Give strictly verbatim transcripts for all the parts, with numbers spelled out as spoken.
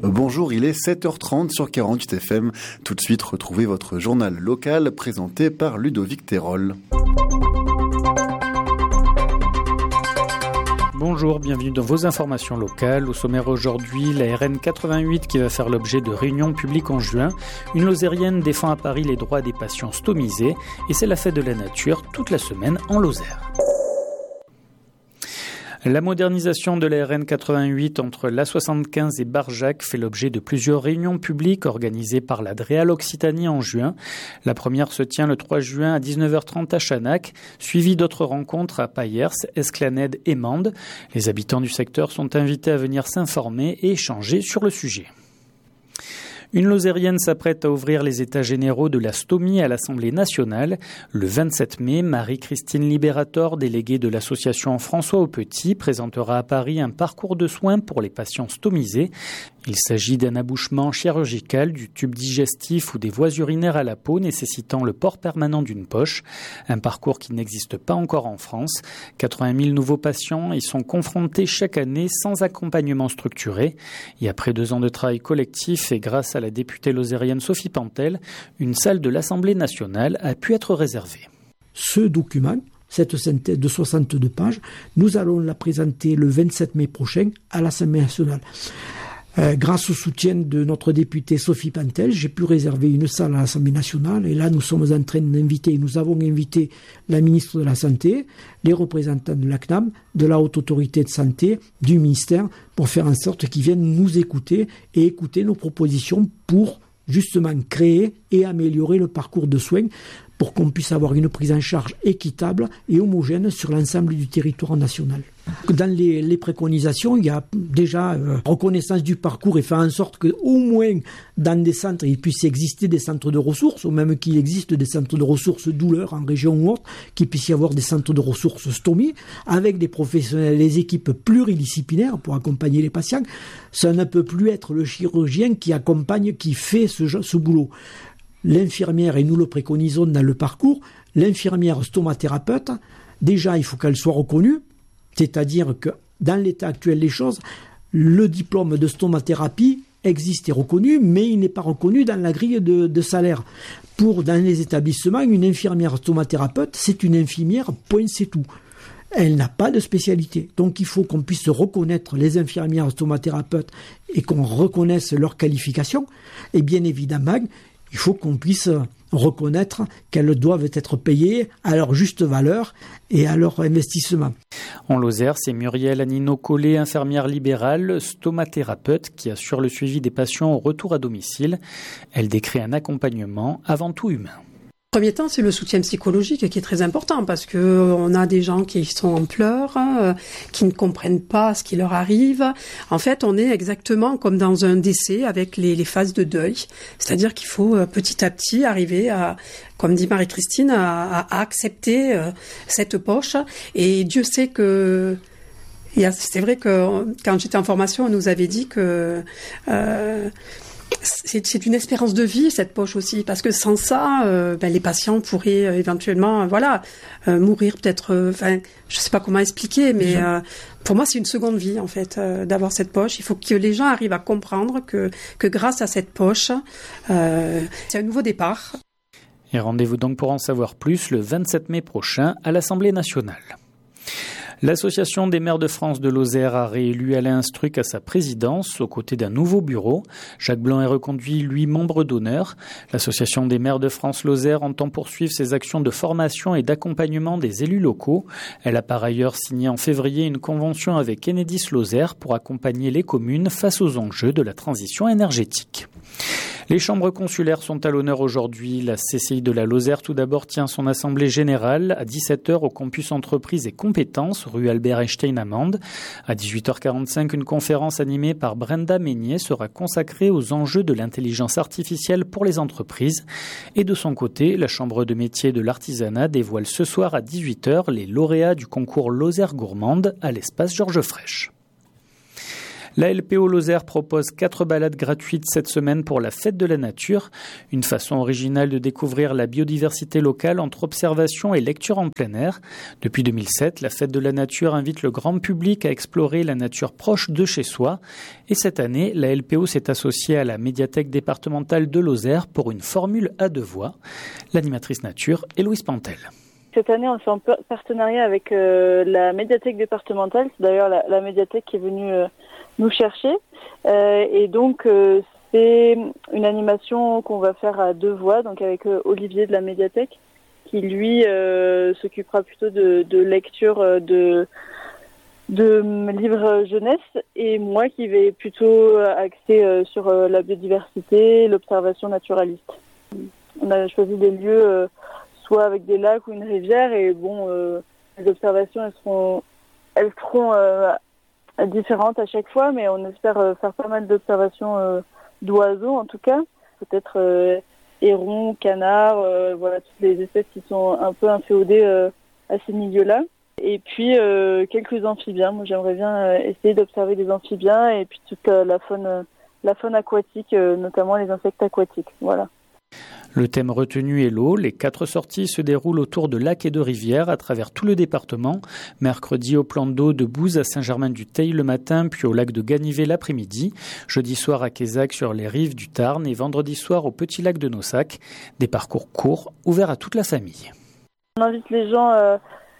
Bonjour, il est sept heures trente sur quarante-huit F M. Tout de suite, retrouvez votre journal local présenté par Ludovic Terol. Bonjour, bienvenue dans vos informations locales. Au sommaire aujourd'hui, la R N quatre-vingt-huit qui va faire l'objet de réunions publiques en juin. Une Lozérienne défend à Paris les droits des patients stomisés et c'est la fête de la nature toute la semaine en Lozère. La modernisation de la R N quatre-vingt-huit entre l'A soixante-quinze et Barjac fait l'objet de plusieurs réunions publiques organisées par la Dreal Occitanie en juin. La première se tient le trois juin à dix-neuf heures trente à Chanac, suivie d'autres rencontres à Payers, Esclanède et Mende. Les habitants du secteur sont invités à venir s'informer et échanger sur le sujet. Une Lozérienne s'apprête à ouvrir les états généraux de la stomie à l'Assemblée nationale. Le vingt-sept mai, Marie-Christine Liberator, déléguée de l'association François Aupetit, présentera à Paris un parcours de soins pour les patients stomisés. Il s'agit d'un abouchement chirurgical du tube digestif ou des voies urinaires à la peau nécessitant le port permanent d'une poche. Un parcours qui n'existe pas encore en France. quatre-vingt mille nouveaux patients y sont confrontés chaque année sans accompagnement structuré. Et après deux ans de travail collectif et grâce à la députée lozérienne Sophie Pantel, une salle de l'Assemblée nationale a pu être réservée. Ce document, cette synthèse de soixante-deux pages, nous allons la présenter le vingt-sept mai prochain à l'Assemblée nationale. Euh, grâce au soutien de notre députée Sophie Pantel, j'ai pu réserver une salle à l'Assemblée nationale et là nous sommes en train d'inviter, nous avons invité la ministre de la Santé, les représentants de l'A C N A M, de la Haute Autorité de Santé, du ministère, pour faire en sorte qu'ils viennent nous écouter et écouter nos propositions pour justement créer et améliorer le parcours de soins pour qu'on puisse avoir une prise en charge équitable et homogène sur l'ensemble du territoire national. Dans les, les préconisations, il y a déjà euh, reconnaissance du parcours et faire en sorte qu'au moins dans des centres, il puisse exister des centres de ressources, ou même qu'il existe des centres de ressources douleurs en région ou autre, qu'il puisse y avoir des centres de ressources stomie, avec des professionnels, des équipes pluridisciplinaires pour accompagner les patients. Ça ne peut plus être le chirurgien qui accompagne, qui fait ce, ce boulot. L'infirmière, et nous le préconisons dans le parcours, l'infirmière stomathérapeute, déjà il faut qu'elle soit reconnue, c'est-à-dire que dans l'état actuel des choses, le diplôme de stomathérapie existe et reconnu, mais il n'est pas reconnu dans la grille de, de salaire. Pour, dans les établissements, une infirmière stomathérapeute, c'est une infirmière, point, c'est tout. Elle n'a pas de spécialité. Donc il faut qu'on puisse reconnaître les infirmières stomathérapeutes et qu'on reconnaisse leurs qualifications. Et bien évidemment, il faut qu'on puisse reconnaître qu'elles doivent être payées à leur juste valeur et à leur investissement. En Lozère, c'est Muriel Anino-Collet, infirmière libérale, stomathérapeute, qui assure le suivi des patients au retour à domicile. Elle décrit un accompagnement avant tout humain. En premier temps, c'est le soutien psychologique qui est très important parce que on a des gens qui sont en pleurs, euh, qui ne comprennent pas ce qui leur arrive. En fait, on est exactement comme dans un décès avec les, les phases de deuil. C'est-à-dire qu'il faut euh, petit à petit arriver à, comme dit Marie-Christine, à, à accepter euh, cette poche. Et Dieu sait que c'est vrai que quand j'étais en formation, on nous avait dit que euh, C'est, c'est une espérance de vie, cette poche aussi, parce que sans ça, euh, ben, les patients pourraient euh, éventuellement, euh, voilà, euh, mourir peut-être. Enfin, euh, je sais pas comment expliquer, mais euh, pour moi, c'est une seconde vie en fait euh, d'avoir cette poche. Il faut que les gens arrivent à comprendre que que grâce à cette poche, euh, c'est un nouveau départ. Et rendez-vous donc pour en savoir plus le vingt-sept mai prochain à l'Assemblée nationale. L'Association des maires de France de Lozère a réélu Alain Struck à sa présidence aux côtés d'un nouveau bureau. Jacques Blanc est reconduit, lui, membre d'honneur. L'Association des maires de France Lozère entend poursuivre ses actions de formation et d'accompagnement des élus locaux. Elle a par ailleurs signé en février une convention avec Enedis Lozère pour accompagner les communes face aux enjeux de la transition énergétique. Les chambres consulaires sont à l'honneur aujourd'hui. La C C I de la Lozère, tout d'abord, tient son assemblée générale à dix-sept heures au campus entreprises et compétences, rue Albert Einstein à Mende. À dix-huit heures quarante-cinq, une conférence animée par Brenda Meignier sera consacrée aux enjeux de l'intelligence artificielle pour les entreprises. Et de son côté, la Chambre de métiers de l'artisanat dévoile ce soir à dix-huit heures les lauréats du concours Lozère gourmande à l'espace Georges Frêche. La L P O Lozère propose quatre balades gratuites cette semaine pour la fête de la nature, une façon originale de découvrir la biodiversité locale entre observation et lecture en plein air. Depuis deux mille sept, la fête de la nature invite le grand public à explorer la nature proche de chez soi. Et cette année, la L P O s'est associée à la médiathèque départementale de Lozère pour une formule à deux voix. L'animatrice nature est Louise Pantel. Cette année, on fait un partenariat avec euh, la médiathèque départementale. C'est d'ailleurs la, la médiathèque qui est venue euh, nous chercher. Euh, et donc, euh, c'est une animation qu'on va faire à deux voix, donc avec euh, Olivier de la médiathèque, qui lui euh, s'occupera plutôt de, de lecture euh, de, de livres jeunesse, et moi qui vais plutôt axer euh, sur euh, la biodiversité, l'observation naturaliste. On a choisi des lieux... Euh, soit avec des lacs ou une rivière, et bon, euh, les observations, elles seront, elles seront euh, différentes à chaque fois, mais on espère euh, faire pas mal d'observations euh, d'oiseaux, en tout cas, peut-être euh, hérons, canards, euh, voilà, toutes les espèces qui sont un peu inféodées euh, à ces milieux-là. Et puis, euh, quelques amphibiens. Moi, j'aimerais bien euh, essayer d'observer des amphibiens, et puis toute euh, la faune, euh, la faune aquatique, euh, notamment les insectes aquatiques, voilà. Le thème retenu est l'eau. Les quatre sorties se déroulent autour de lacs et de rivières à travers tout le département. Mercredi au plan d'eau de Bouze à Saint-Germain-du-Teil le matin, puis au lac de Ganivet l'après-midi. Jeudi soir à Quézac sur les rives du Tarn et vendredi soir au petit lac de Nossac. Des parcours courts, ouverts à toute la famille. On invite les gens euh,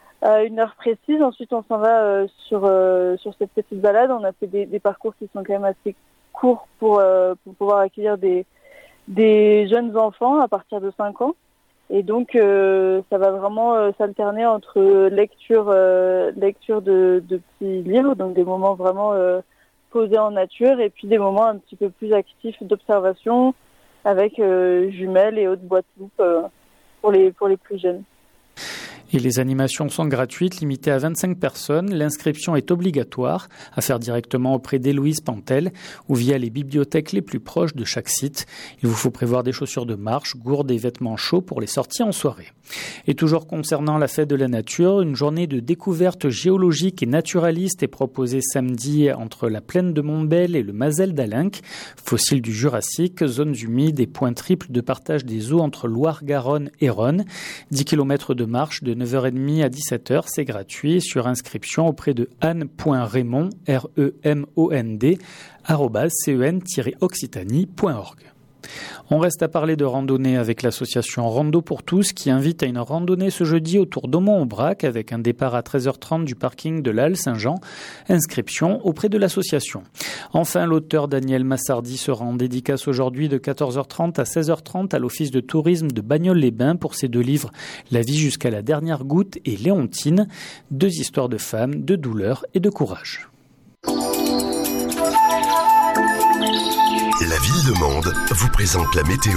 à une heure précise. Ensuite, on s'en va euh, sur, euh, sur cette petite balade. On a fait des, des parcours qui sont quand même assez courts pour, euh, pour pouvoir accueillir des des jeunes enfants à partir de cinq ans, et donc euh, ça va vraiment euh, s'alterner entre lecture euh, lecture de, de petits livres, donc des moments vraiment euh, posés en nature, et puis des moments un petit peu plus actifs d'observation avec euh, jumelles et autres boîtes loupe euh, pour les pour les plus jeunes. Et les animations sont gratuites, limitées à vingt-cinq personnes. L'inscription est obligatoire, à faire directement auprès d'Héloïse Pantel ou via les bibliothèques les plus proches de chaque site. Il vous faut prévoir des chaussures de marche, gourdes et vêtements chauds pour les sorties en soirée. Et toujours concernant la fête de la nature, une journée de découverte géologique et naturaliste est proposée samedi entre la plaine de Montbel et le Mazel d'Alinck. Fossiles du Jurassique, zones humides et points triples de partage des eaux entre Loire-Garonne et Rhône. dix kilomètres de marche de neuf heures trente à dix-sept heures, c'est gratuit, sur inscription auprès de anne point raymond, R E M O N D, arobase cen tiret occitanie point org. On reste à parler de randonnée avec l'association Rando pour tous qui invite à une randonnée ce jeudi autour d'Aumont-Aubrac avec un départ à treize heures trente du parking de la Halle Saint-Jean. Inscription auprès de l'association. Enfin, l'auteur Daniel Massardi sera en dédicace aujourd'hui de quatorze heures trente à seize heures trente à l'office de tourisme de Bagnoles-les-Bains pour ses deux livres La vie jusqu'à la dernière goutte et Léontine, deux histoires de femmes, de douleur et de courage. La Ville de Mende vous présente la météo.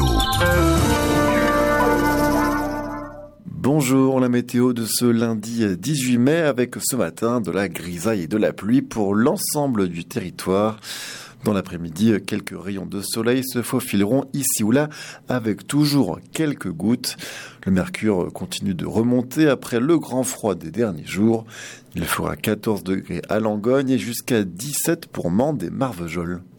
Bonjour, la météo de ce lundi dix-huit mai avec ce matin de la grisaille et de la pluie pour l'ensemble du territoire. Dans l'après-midi, quelques rayons de soleil se faufileront ici ou là avec toujours quelques gouttes. Le mercure continue de remonter après le grand froid des derniers jours. Il fera quatorze degrés à Langogne et jusqu'à dix-sept pour Mende et Marvejols.